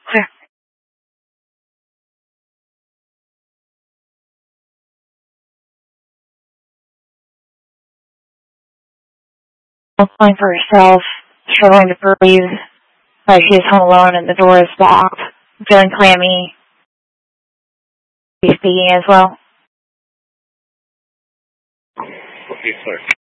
Clear. Calling for herself, struggling to breathe. She is home alone and the door is locked. Feeling clammy. He's speaking as well. Okay, clear.